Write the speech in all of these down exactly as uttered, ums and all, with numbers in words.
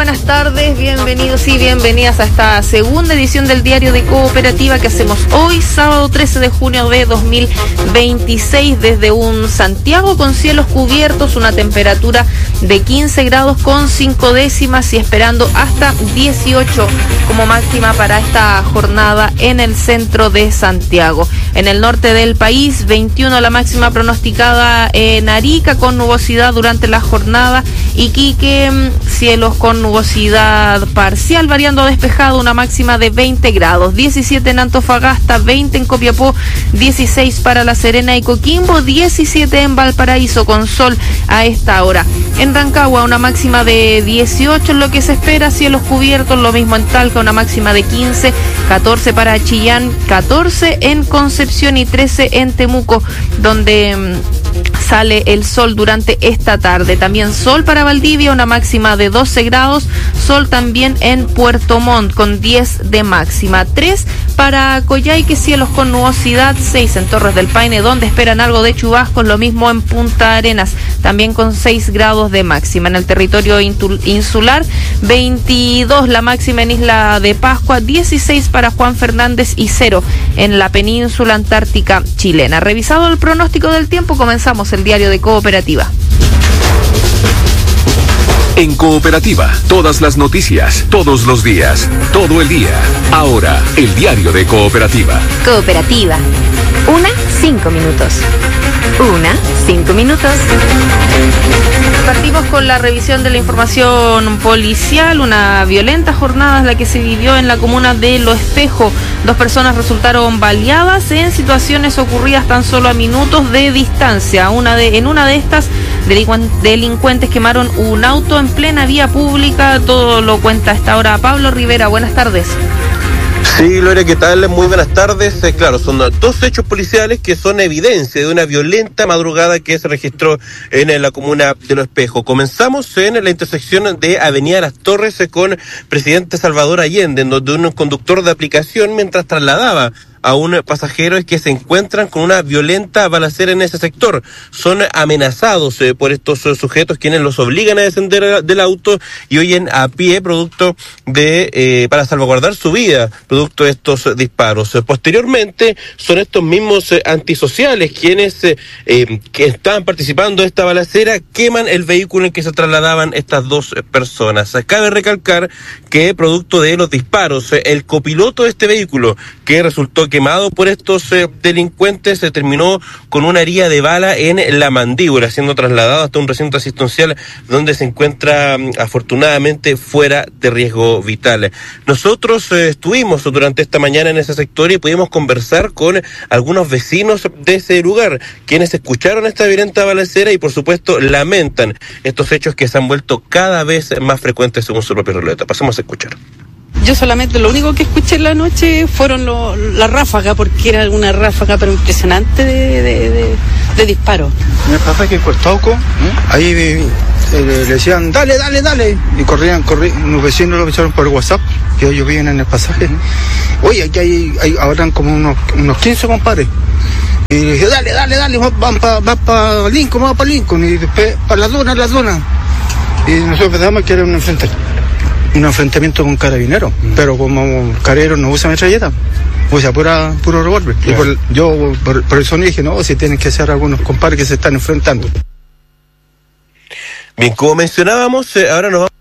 buenas tardes, bienvenidos y bienvenidas a esta segunda edición del Diario de Cooperativa que hacemos hoy, sábado trece de junio de dos mil veintiséis, desde un Santiago con cielos cubiertos, una temperatura de quince grados con cinco décimas y esperando hasta dieciocho como máxima para esta jornada en el centro de Santiago. En el norte del país, veintiuno la máxima pronosticada en Arica con nubosidad durante la jornada. Iquique, cielos con nubosidad parcial, variando a despejado, una máxima de veinte grados. diecisiete en Antofagasta, veinte en Copiapó, dieciséis para La Serena y Coquimbo, diecisiete en Valparaíso con sol a esta hora. En Rancagua, una máxima de dieciocho en lo que se espera, cielos cubiertos, lo mismo en Talca, una máxima de quince, catorce para Chillán, catorce en Concepción y trece en Temuco, donde sale el sol durante esta tarde. También sol para Valdivia, una máxima de doce grados, sol también en Puerto Montt con diez de máxima, tres para Coyhaique, cielos con nubosidad, seis en Torres del Paine, donde esperan algo de chubascos, lo mismo en Punta Arenas, también con seis grados de máxima. En el territorio insular, veintidós la máxima en Isla de Pascua, dieciséis para Juan Fernández y cero en la península antártica chilena. Revisado el pronóstico del tiempo, comenzamos el Diario de Cooperativa. En Cooperativa, todas las noticias, todos los días, todo el día. Ahora, el Diario de Cooperativa. Cooperativa. Una, cinco minutos. Una, cinco minutos. Partimos con la revisión de la información policial. Una violenta jornada es la que se vivió en la comuna de Lo Espejo. Dos personas resultaron baleadas en situaciones ocurridas tan solo a minutos de distancia. Una de, en una de estas, delincuentes quemaron un auto en plena vía pública. Todo lo cuenta a esta hora Pablo Rivera. Buenas tardes. Sí, Gloria, ¿qué tal? Muy buenas tardes. Eh, claro, son dos hechos policiales que son evidencia de una violenta madrugada que se registró en, en la comuna de Lo Espejo. Comenzamos en la intersección de Avenida Las Torres eh, con Presidente Salvador Allende, en donde un conductor de aplicación, mientras trasladaba a un pasajero, es que se encuentran con una violenta balacera en ese sector. Son amenazados eh, por estos eh, sujetos, quienes los obligan a descender del auto y huyen a pie producto de eh, para salvaguardar su vida, producto de estos eh, disparos. Eh, posteriormente, son estos mismos eh, antisociales quienes eh, eh, que estaban participando de esta balacera, queman el vehículo en que se trasladaban estas dos eh, personas. Eh, cabe recalcar que producto de los disparos, eh, el copiloto de este vehículo, que resultó quemado por estos eh, delincuentes, se terminó con una herida de bala en la mandíbula, siendo trasladado hasta un recinto asistencial donde se encuentra afortunadamente fuera de riesgo vital. Nosotros eh, estuvimos durante esta mañana en ese sector y pudimos conversar con algunos vecinos de ese lugar, quienes escucharon esta violenta balacera y por supuesto lamentan estos hechos que se han vuelto cada vez más frecuentes según su propio relato. Pasemos a escuchar. Yo solamente lo único que escuché en la noche fueron lo, la ráfaga, porque era una ráfaga pero impresionante de, de, de, de disparos. Me pasa que en Cuestauco, ¿eh? ahí eh, le decían, dale, dale, dale, y corrían, corrían, los vecinos lo avisaron por WhatsApp, que ellos viven en el pasaje. Oye, aquí hay, hay ahora como unos, unos quince compadres. Y le dije, dale, dale, dale, van para va pa Lincoln, vamos para Lincoln, y después para la dona, la dona. Y nosotros pensamos que era un enfrentamiento. Un enfrentamiento con carabineros, mm. pero como carabineros no usa metralleta, usa pura, puro revólver. Yeah. Y por, yo por, por eso le dije, no, si tienen que ser algunos compadres que se están enfrentando. Bien, como mencionábamos, eh, ahora nos vamos.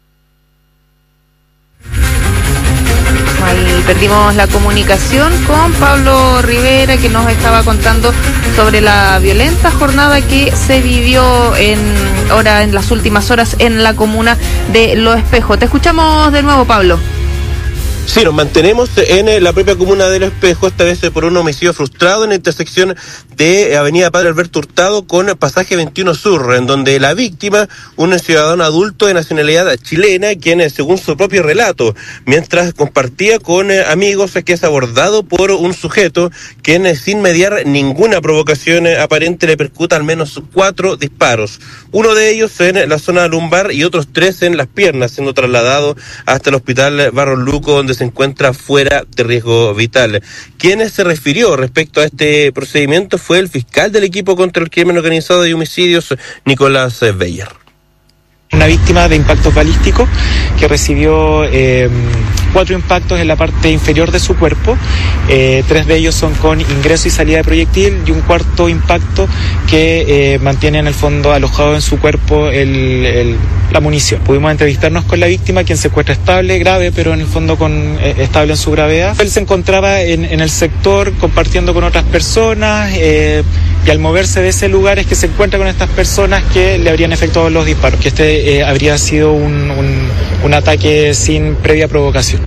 Ahí perdimos la comunicación con Pablo Rivera, que nos estaba contando sobre la violenta jornada que se vivió en ahora en las últimas horas en la comuna de Lo Espejo. Te escuchamos de nuevo, Pablo. Sí, nos mantenemos en la propia comuna de Lo Espejo, esta vez por un homicidio frustrado en la intersección de Avenida Padre Alberto Hurtado con Pasaje veintiuno Sur, en donde la víctima, un ciudadano adulto de nacionalidad chilena, quien según su propio relato, mientras compartía con amigos, que es abordado por un sujeto quien sin mediar ninguna provocación aparente le percuta al menos cuatro disparos, uno de ellos en la zona lumbar y otros tres en las piernas, siendo trasladado hasta el hospital Barros Luco, donde se encuentra fuera de riesgo vital. Quien se refirió respecto a este procedimiento fue el fiscal del equipo contra el crimen organizado y homicidios, Nicolás Beyer. Una una víctima de impactos balísticos que recibió eh, cuatro impactos en la parte inferior de su cuerpo. Eh, tres de ellos son con ingreso y salida de proyectil y un cuarto impacto que eh, mantiene en el fondo alojado en su cuerpo el, el, la munición. Pudimos entrevistarnos con la víctima, quien se encuentra estable, grave, pero en el fondo con, eh, estable en su gravedad. Él se encontraba en, en el sector compartiendo con otras personas eh, y al moverse de ese lugar es que se encuentra con estas personas que le habrían efectuado los disparos, que este eh, habría sido un, un, un ataque sin previa provocación.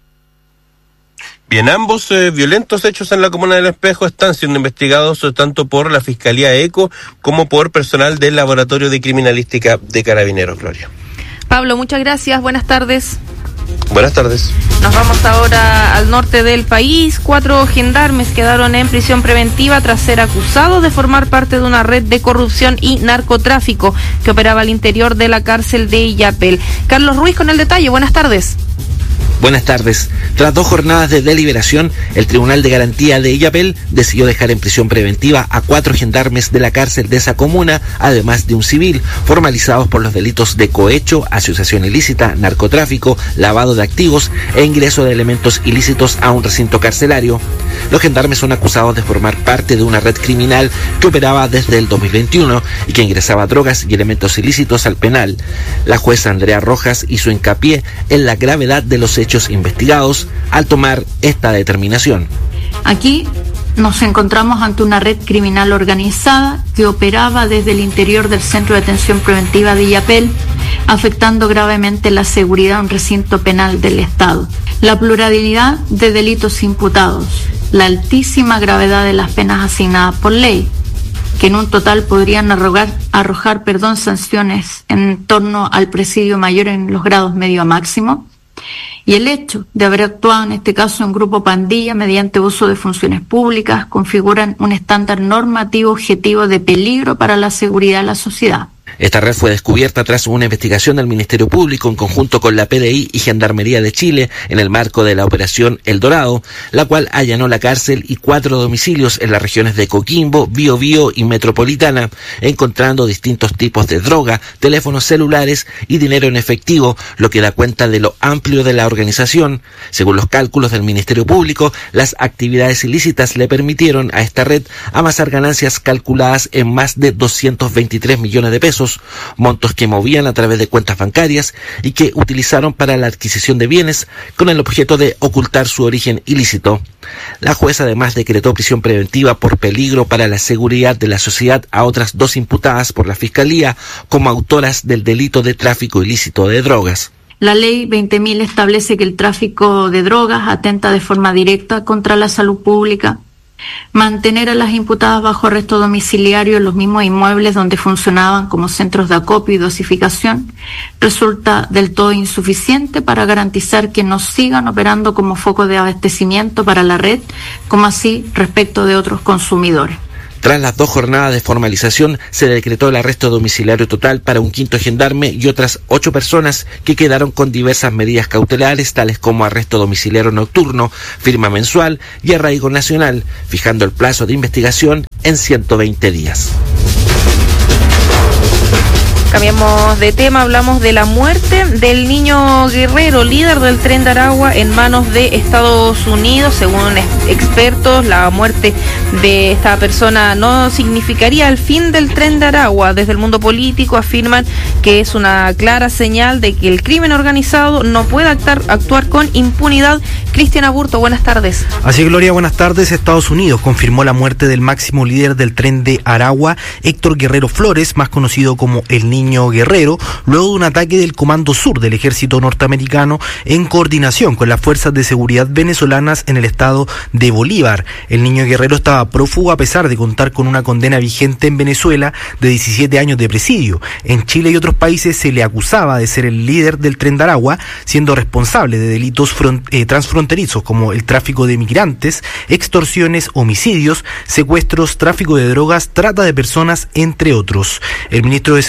Bien, ambos eh, violentos hechos en la comuna del Espejo están siendo investigados eh, tanto por la Fiscalía ECO como por personal del Laboratorio de Criminalística de Carabineros, Gloria. Pablo, muchas gracias, buenas tardes. Buenas tardes. Nos vamos ahora al norte del país. Cuatro gendarmes quedaron en prisión preventiva tras ser acusados de formar parte de una red de corrupción y narcotráfico que operaba al interior de la cárcel de Illapel. Carlos Ruiz con el detalle, buenas tardes. Buenas tardes. Tras dos jornadas de deliberación, el Tribunal de Garantía de Illapel decidió dejar en prisión preventiva a cuatro gendarmes de la cárcel de esa comuna, además de un civil, formalizados por los delitos de cohecho, asociación ilícita, narcotráfico, lavado de activos e ingreso de elementos ilícitos a un recinto carcelario. Los gendarmes son acusados de formar parte de una red criminal que operaba desde el dos mil veintiuno y que ingresaba drogas y elementos ilícitos al penal. La jueza Andrea Rojas hizo hincapié en la gravedad de los hechos investigados al tomar esta determinación. Aquí nos encontramos ante una red criminal organizada que operaba desde el interior del Centro de Detención Preventiva de Illapel, afectando gravemente la seguridad en un recinto penal del Estado. La pluralidad de delitos imputados, la altísima gravedad de las penas asignadas por ley, que en un total podrían arrogar, arrojar perdón, sanciones en torno al presidio mayor en los grados medio a máximo, y el hecho de haber actuado en este caso en grupo pandilla mediante uso de funciones públicas configuran un estándar normativo objetivo de peligro para la seguridad de la sociedad. Esta red fue descubierta tras una investigación del Ministerio Público en conjunto con la P D I y Gendarmería de Chile en el marco de la Operación El Dorado, la cual allanó la cárcel y cuatro domicilios en las regiones de Coquimbo, Biobío y Metropolitana, encontrando distintos tipos de droga, teléfonos celulares y dinero en efectivo, lo que da cuenta de lo amplio de la organización. Según los cálculos del Ministerio Público, las actividades ilícitas le permitieron a esta red amasar ganancias calculadas en más de doscientos veintitrés millones de pesos, montos que movían a través de cuentas bancarias y que utilizaron para la adquisición de bienes con el objeto de ocultar su origen ilícito. La jueza además decretó prisión preventiva por peligro para la seguridad de la sociedad a otras dos imputadas por la Fiscalía como autoras del delito de tráfico ilícito de drogas. La ley veinte mil establece que el tráfico de drogas atenta de forma directa contra la salud pública. Mantener a las imputadas bajo arresto domiciliario en los mismos inmuebles donde funcionaban como centros de acopio y dosificación resulta del todo insuficiente para garantizar que no sigan operando como foco de abastecimiento para la red, como así respecto de otros consumidores. Tras las dos jornadas de formalización, se decretó el arresto domiciliario total para un quinto gendarme y otras ocho personas que quedaron con diversas medidas cautelares, tales como arresto domiciliario nocturno, firma mensual y arraigo nacional, fijando el plazo de investigación en ciento veinte días. Cambiamos de tema, hablamos de la muerte del niño Guerrero, líder del Tren de Aragua, en manos de Estados Unidos. Según expertos, la muerte de esta persona no significaría el fin del Tren de Aragua. Desde el mundo político afirman que es una clara señal de que el crimen organizado no puede actuar, actuar con impunidad. Cristian Aburto, buenas tardes. Así, Gloria, buenas tardes. Estados Unidos confirmó la muerte del máximo líder del Tren de Aragua, Héctor Guerrero Flores, más conocido como el Niño Guerrero, luego de un ataque del Comando Sur del ejército norteamericano en coordinación con las fuerzas de seguridad venezolanas en el estado de Bolívar. El Niño Guerrero estaba prófugo a pesar de contar con una condena vigente en Venezuela de diecisiete años de presidio. En Chile y otros países se le acusaba de ser el líder del Tren de Aragua, siendo responsable de delitos front, eh, transfronterizos como el tráfico de migrantes, extorsiones, homicidios, secuestros, tráfico de drogas, trata de personas, entre otros. El ministro de Seguridad Pública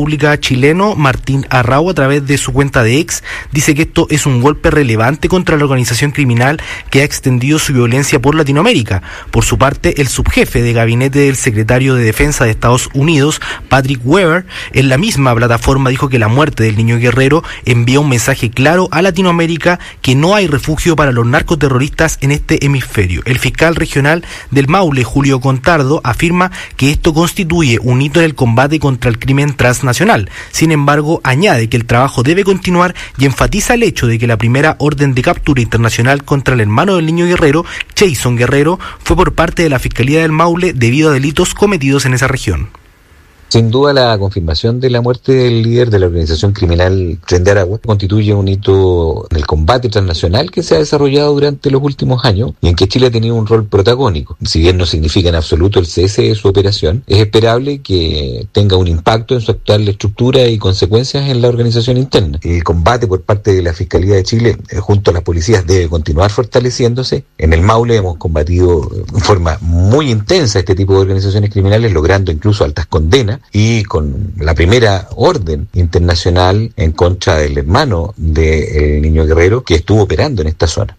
Pública chileno, Martín Arrau, a través de su cuenta de X, dice que esto es un golpe relevante contra la organización criminal que ha extendido su violencia por Latinoamérica. Por su parte, el subjefe de gabinete del secretario de Defensa de Estados Unidos, Patrick Weber, en la misma plataforma dijo que la muerte del niño Guerrero envía un mensaje claro a Latinoamérica que no hay refugio para los narcoterroristas en este hemisferio. El fiscal regional del Maule, Julio Contardo, afirma que esto constituye un hito en el combate contra el crimen transnacional. Sin embargo, añade que el trabajo debe continuar y enfatiza el hecho de que la primera orden de captura internacional contra el hermano del niño Guerrero, Jason Guerrero, fue por parte de la Fiscalía del Maule debido a delitos cometidos en esa región. Sin duda, la confirmación de la muerte del líder de la organización criminal Tren de Aragua constituye un hito en el combate transnacional que se ha desarrollado durante los últimos años y en que Chile ha tenido un rol protagónico. Si bien no significa en absoluto el cese de su operación, es esperable que tenga un impacto en su actual estructura y consecuencias en la organización interna. El combate por parte de la Fiscalía de Chile eh, junto a las policías debe continuar fortaleciéndose. En el Maule hemos combatido en forma muy intensa este tipo de organizaciones criminales, logrando incluso altas condenas, y con la primera orden internacional en contra del hermano del niño Guerrero que estuvo operando en esta zona.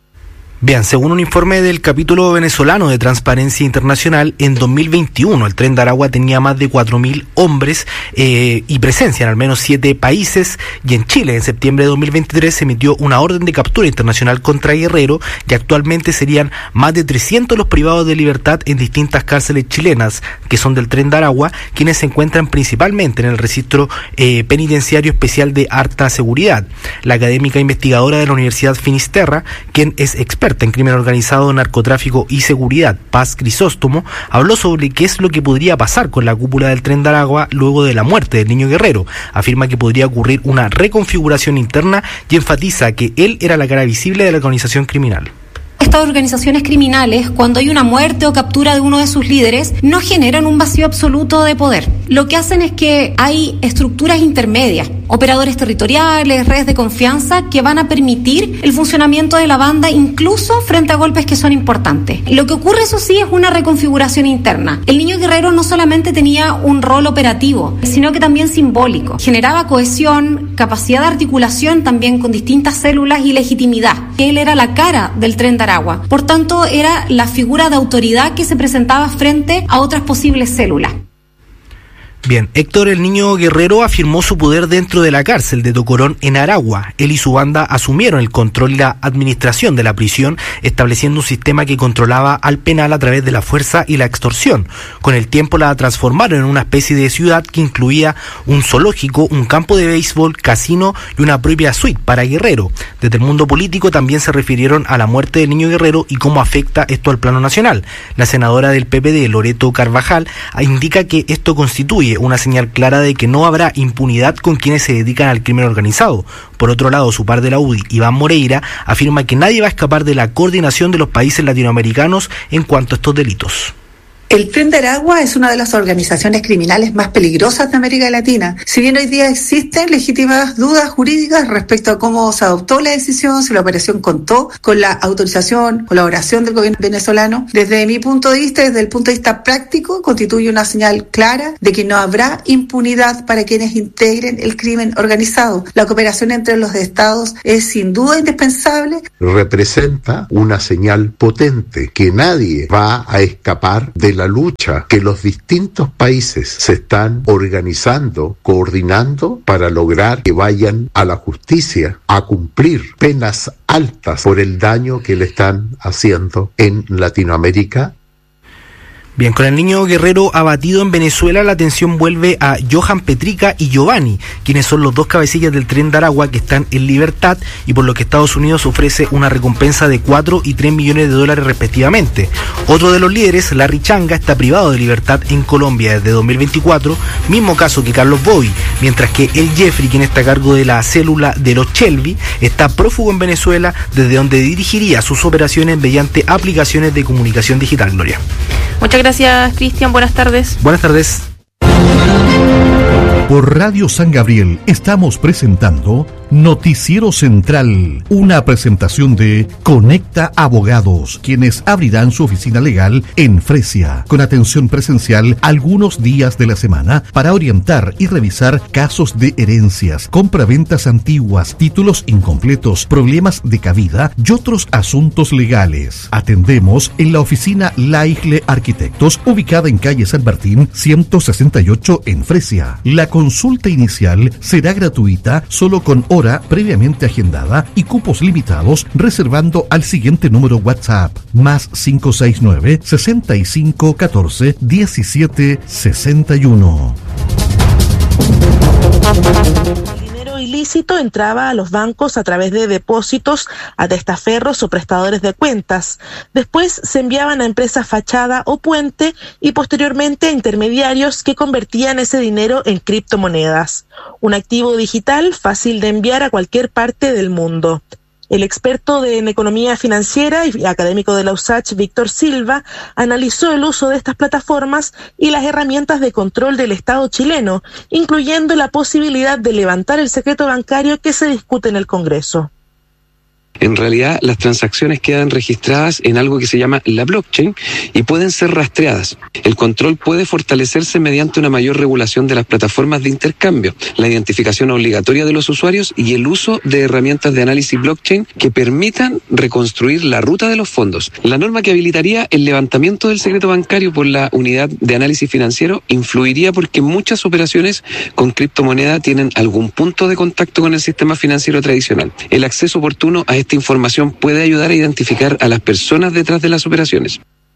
Bien, según un informe del capítulo venezolano de Transparencia Internacional, en dos mil veintiuno el Tren de Aragua tenía más de cuatro mil hombres eh, y presencia en al menos siete países, y en Chile en septiembre de dos mil veintitrés se emitió una orden de captura internacional contra Guerrero, y actualmente serían más de trescientos los privados de libertad en distintas cárceles chilenas que son del Tren de Aragua, quienes se encuentran principalmente en el registro eh, penitenciario especial de alta seguridad. La académica investigadora de la Universidad Finisterra, quien es experta en crimen organizado, narcotráfico y seguridad, Paz Crisóstomo, habló sobre qué es lo que podría pasar con la cúpula del Tren de Aragua luego de la muerte del niño Guerrero. Afirma que podría ocurrir una reconfiguración interna y enfatiza que él era la cara visible de la organización criminal. Estas organizaciones criminales, cuando hay una muerte o captura de uno de sus líderes, no generan un vacío absoluto de poder. Lo que hacen es que hay estructuras intermedias, operadores territoriales, redes de confianza que van a permitir el funcionamiento de la banda incluso frente a golpes que son importantes. Lo que ocurre, eso sí, es una reconfiguración interna. El niño Guerrero no solamente tenía un rol operativo, sino que también simbólico. Generaba cohesión, capacidad de articulación también con distintas células y legitimidad. Él era la cara del Tren de Aragua. Por tanto, era la figura de autoridad que se presentaba frente a otras posibles células. Bien, Héctor el Niño Guerrero afirmó su poder dentro de la cárcel de Tocorón en Aragua. Él y su banda asumieron el control y la administración de la prisión, estableciendo un sistema que controlaba al penal a través de la fuerza y la extorsión. Con el tiempo la transformaron en una especie de ciudad que incluía un zoológico, un campo de béisbol, casino y una propia suite para Guerrero. Desde el mundo político también se refirieron a la muerte del niño Guerrero y cómo afecta esto al plano nacional. La senadora del P P D, Loreto Carvajal, indica que esto constituye una señal clara de que no habrá impunidad con quienes se dedican al crimen organizado. Por otro lado, su par de la U D I, Iván Moreira, afirma que nadie va a escapar de la coordinación de los países latinoamericanos en cuanto a estos delitos. El Tren de Aragua es una de las organizaciones criminales más peligrosas de América Latina. Si bien hoy día existen legítimas dudas jurídicas respecto a cómo se adoptó la decisión, si la operación contó con la autorización, colaboración del gobierno venezolano, desde mi punto de vista, desde el punto de vista práctico, constituye una señal clara de que no habrá impunidad para quienes integren el crimen organizado. La cooperación entre los estados es sin duda indispensable. Representa una señal potente que nadie va a escapar de la la lucha que los distintos países se están organizando, coordinando para lograr que vayan a la justicia a cumplir penas altas por el daño que le están haciendo en Latinoamérica. Bien, con el niño Guerrero abatido en Venezuela, la atención vuelve a Johan Petrica y Giovanni, quienes son los dos cabecillas del Tren de Aragua que están en libertad y por lo que Estados Unidos ofrece una recompensa de cuatro y tres millones de dólares respectivamente. Otro de los líderes, Larry Changa, está privado de libertad en Colombia desde dos mil veinticuatro, mismo caso que Carlos Bobby, mientras que el Jeffrey, quien está a cargo de la célula de los Shelby, está prófugo en Venezuela, desde donde dirigiría sus operaciones mediante aplicaciones de comunicación digital. Gloria. Muchas gracias, Cristian. Buenas tardes. Buenas tardes. Por Radio San Gabriel estamos presentando Noticiero Central, una presentación de Conecta Abogados, quienes abrirán su oficina legal en Fresia, con atención presencial algunos días de la semana para orientar y revisar casos de herencias, compraventas antiguas, títulos incompletos, problemas de cabida y otros asuntos legales. Atendemos en la oficina Laigle Arquitectos, ubicada en calle San Martín ciento sesenta y ocho en Fresia. La consulta inicial será gratuita, solo con hora previamente agendada y cupos limitados, reservando al siguiente número WhatsApp, más cinco seis nueve, sesenta y cinco, catorce, diecisiete, sesenta y uno. Ilícito entraba a los bancos a través de depósitos a testaferros o prestadores de cuentas. Después se enviaban a empresas fachada o puente y posteriormente a intermediarios que convertían ese dinero en criptomonedas. Un activo digital fácil de enviar a cualquier parte del mundo. El experto en economía financiera y académico de la U S A C H, Víctor Silva, analizó el uso de estas plataformas y las herramientas de control del Estado chileno, incluyendo la posibilidad de levantar el secreto bancario que se discute en el Congreso. En realidad, las transacciones quedan registradas en algo que se llama la blockchain y pueden ser rastreadas. El control puede fortalecerse mediante una mayor regulación de las plataformas de intercambio, la identificación obligatoria de los usuarios y el uso de herramientas de análisis blockchain que permitan reconstruir la ruta de los fondos. La norma que habilitaría el levantamiento del secreto bancario por la unidad de análisis financiero influiría porque muchas operaciones con criptomoneda tienen algún punto de contacto con el sistema financiero tradicional. El acceso oportuno a esta información puede ayudar a identificar a las personas detrás de las operaciones.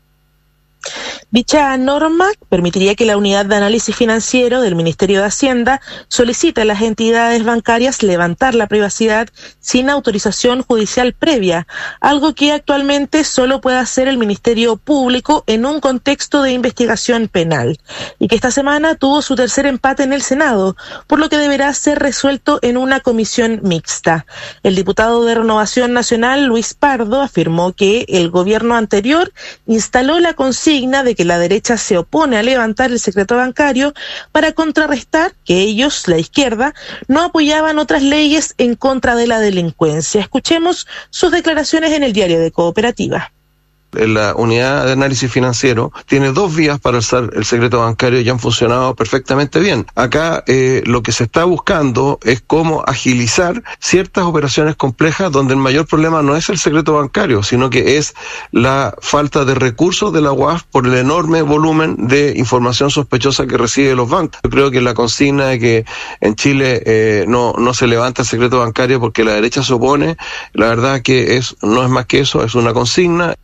Dicha norma permitiría que la unidad de análisis financiero del Ministerio de Hacienda solicite a las entidades bancarias levantar la privacidad sin autorización judicial previa, algo que actualmente solo puede hacer el Ministerio Público en un contexto de investigación penal, y que esta semana tuvo su tercer empate en el Senado, por lo que deberá ser resuelto en una comisión mixta. El diputado de Renovación Nacional, Luis Pardo, afirmó que el gobierno anterior instaló la consigna de que la derecha se opone a levantar el secreto bancario para contrarrestar que ellos, la izquierda, no apoyaban otras leyes en contra de la delincuencia. Escuchemos sus declaraciones en el diario de Cooperativa. La unidad de análisis financiero tiene dos vías para alzar el secreto bancario y han funcionado perfectamente bien. Acá eh, lo que se está buscando es cómo agilizar ciertas operaciones complejas donde el mayor problema no es el secreto bancario, sino que es la falta de recursos de la U A F por el enorme volumen de información sospechosa que recibe los bancos. Yo creo que la consigna de que en Chile eh, no, no se levanta el secreto bancario porque la derecha se opone, la verdad que es no es más que eso, es una consigna.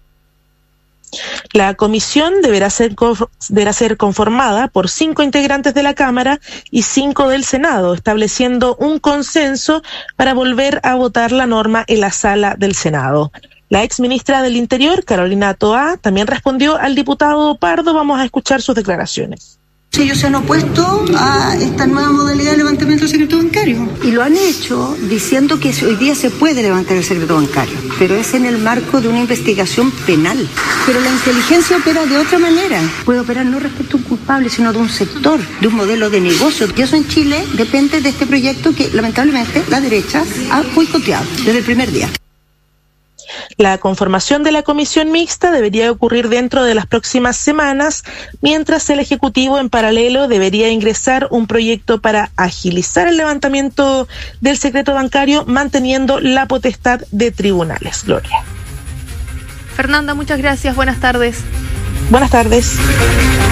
La comisión deberá ser, deberá ser conformada por cinco integrantes de la Cámara y cinco del Senado, estableciendo un consenso para volver a votar la norma en la sala del Senado. La exministra del Interior, Carolina Toá, también respondió al diputado Pardo. Vamos a escuchar sus declaraciones. Ellos se han opuesto a esta nueva modalidad de levantamiento del secreto bancario. Y lo han hecho diciendo que hoy día se puede levantar el secreto bancario, pero es en el marco de una investigación penal. Pero la inteligencia opera de otra manera. Puede operar no respecto a un culpable, sino de un sector, de un modelo de negocio. Y eso en Chile depende de este proyecto que lamentablemente la derecha ha boicoteado desde el primer día. La conformación de la comisión mixta debería ocurrir dentro de las próximas semanas, mientras el Ejecutivo en paralelo debería ingresar un proyecto para agilizar el levantamiento del secreto bancario, manteniendo la potestad de tribunales. Gloria. Fernanda, muchas gracias. Buenas tardes. Buenas tardes.